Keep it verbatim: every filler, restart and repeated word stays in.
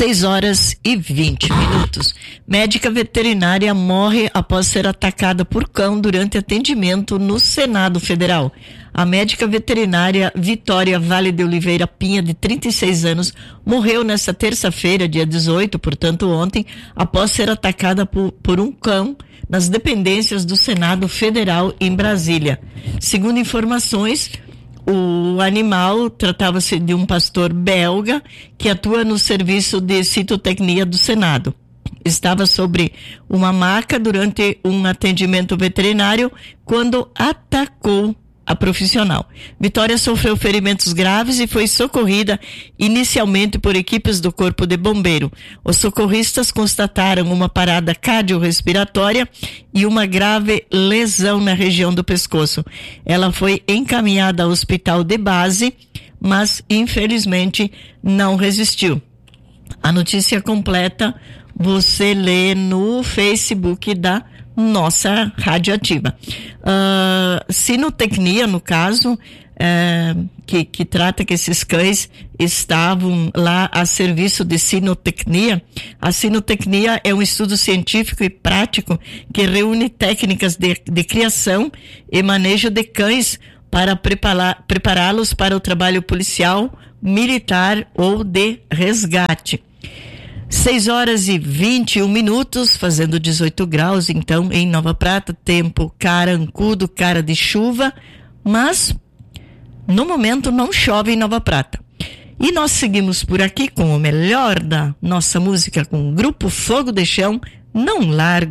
seis horas e vinte minutos. Médica veterinária morre após ser atacada por cão durante atendimento no Senado Federal. A médica veterinária Vitória Vale de Oliveira Pinha, de trinta e seis anos, morreu nesta terça-feira, dia dezoito, portanto ontem, após ser atacada por, por um cão nas dependências do Senado Federal em Brasília. Segundo informações, o animal tratava-se de um pastor belga que atua no serviço de citotecnia do Senado. Estava sobre uma maca durante um atendimento veterinário quando atacou a profissional. Vitória sofreu ferimentos graves e foi socorrida inicialmente por equipes do Corpo de Bombeiro. Os socorristas constataram uma parada cardiorrespiratória e uma grave lesão na região do pescoço. Ela foi encaminhada ao hospital de base, mas infelizmente não resistiu. A notícia completa você lê no Facebook da nossa Radioativa. Uh, Sinotecnia, no caso, uh, que, que trata que esses cães estavam lá a serviço de sinotecnia. A sinotecnia é um estudo científico e prático que reúne técnicas de, de criação e manejo de cães para preparar, prepará-los para o trabalho policial, militar ou de resgate. seis horas e vinte e um minutos, fazendo dezoito graus, então, em Nova Prata, tempo carancudo, cara de chuva, mas no momento não chove em Nova Prata. E nós seguimos por aqui com o melhor da nossa música, com o Grupo Fogo de Chão, Não Largo